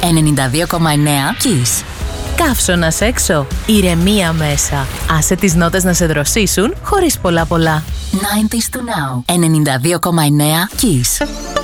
92,9 Kiss. Καύσωνας έξω, ηρεμία μέσα. Άσε τις νότες να σε δροσίσουν χωρίς πολλά. 90s to now. 92,9 Kiss.